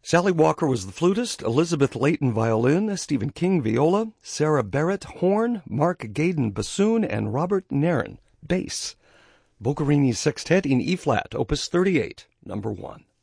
Sally Walker was the flutist, Elizabeth Layton violin, Stephen King viola, Sarah Barrett horn, Mark Gaydon bassoon, and Robert Nairn bass. Boccherini's Sextet in E-flat, Opus 38, number 1.